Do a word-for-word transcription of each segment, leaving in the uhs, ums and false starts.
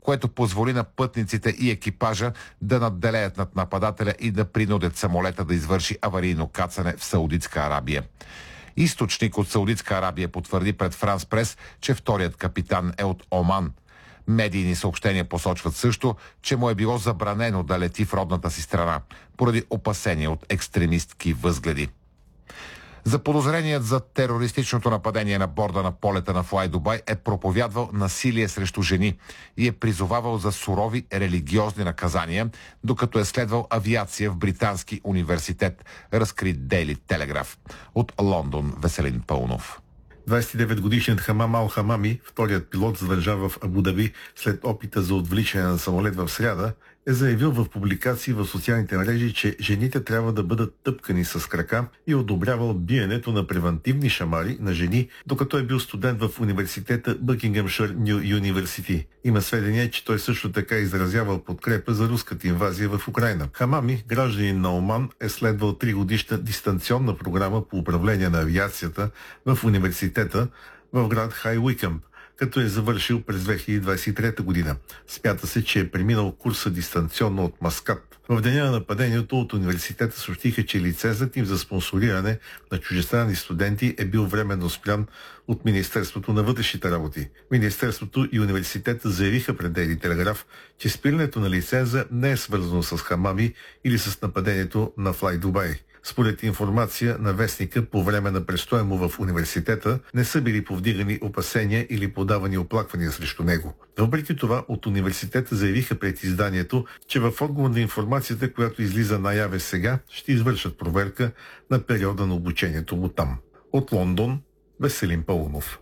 което позволи на пътниците и екипажа да надделеят над нападателя и да принудят самолета да извърши аварийно кацане в Саудитска Арабия. Източник от Саудитска Арабия потвърди пред Франс Прес, че вторият капитан е от Оман. Медийни съобщения посочват също, че му е било забранено да лети в родната си страна, поради опасения от екстремистки възгледи. Заподозреният за терористичното нападение на борда на полета на Fly Dubai е проповядвал насилие срещу жени и е призовавал за сурови религиозни наказания, докато е следвал авиация в британски университет, разкри Daily Telegraph. От Лондон Веселин Пълнов. двадесет и девет годишният Хамам Ал Хамами, вторият пилот задържан в Абу Даби след опита за отвличане на самолет в сряда, е заявил в публикации в социалните мрежи, че жените трябва да бъдат тъпкани с крака и одобрявал биенето на превантивни шамари на жени, докато е бил студент в университета Бъкингъмшир Ню Юниверсити. Има сведения, че той също така изразявал подкрепа за руската инвазия в Украйна. Хамами, гражданин на Оман, е следвал тригодишна дистанционна програма по управление на авиацията в университета в град Хай Уикъмп, като е завършил през две хиляди двадесет и трета година. Смята се, че е преминал курса дистанционно от Маскат. В деня на нападението от университета съобщиха, че лицензът им за спонсориране на чуждестранни студенти е бил временно спрян от Министерството на вътрешните работи. Министерството и университета заявиха пред Daily Telegraph, че спирането на лиценза не е свързано с Хамами или с нападението на Fly Dubai. Според информация на вестника, по време на престоя му в университета не са били повдигани опасения или подавани оплаквания срещу него. Въпреки това, от университета заявиха пред изданието, че в отговор на информацията, която излиза наяве сега, ще извършат проверка на периода на обучението му там. От Лондон, Веселин Пълнов.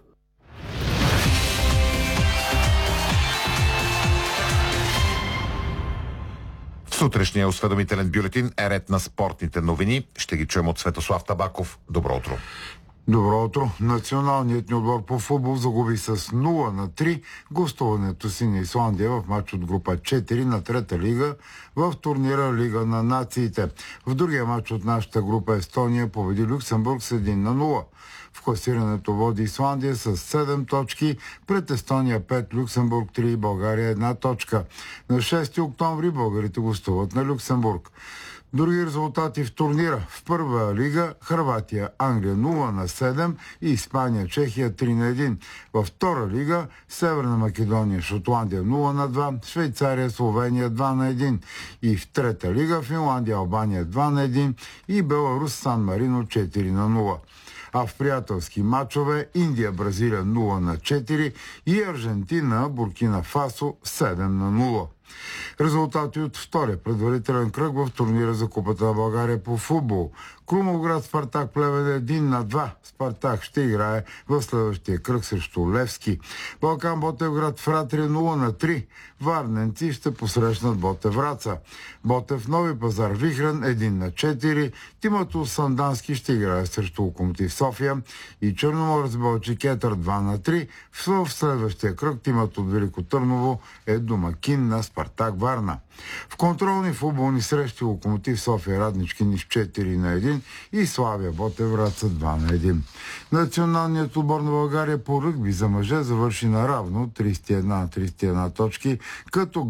В сутрешния осведомителен бюлетин е ред на спортните новини. Ще ги чуем от Светослав Табаков. Добро утро. Добро утро. Националният ни отбор по футбол загуби с нула на три гостуването си на Исландия в матч от група четири на трета лига в турнира Лига на нациите. В другия матч от нашата група Естония победи Люксембург с един на нула. В класирането води Исландия с седем точки, пред Естония пет, Люксембург три, България една точка. На шести октомври българите гостуват на Люксембург. Други резултати в турнира. В първа лига Хърватия, Англия нула на седем и Испания, Чехия три на един. Във втора лига Северна Македония, Шотландия нула на два, Швейцария, Словения два на един. И в трета лига Финландия, Албания два на един и Беларус, Сан Марино четири на нула. А в приятелски матчове Индия, Бразилия нула на четири и Аржентина, Буркина Фасо седем на нула. Резултати от втория предварителен кръг в турнира за Купата на България по футбол. Крумовград Спартак Плевен един на два. Спартак ще играе в следващия кръг срещу Левски. Балкан Ботевград Фратрия нула на три. Варненци ще посрещнат Ботев Враца. Ботев Нови пазар Вихрен един на четири. Тимато Сандански ще играе срещу Локомотив София и Черноморец Балчик Етър два на три. В следващия кръг Тимато от Велико Търново е домакин на Спартак Варна. В контролни футболни срещи Локомотив София Раднички Ниш четири на един и Славия Ботев Враца два на един. Националният отбор на България по ръгби за мъже завърши наравно тридесет и една на тридесет и една точки, като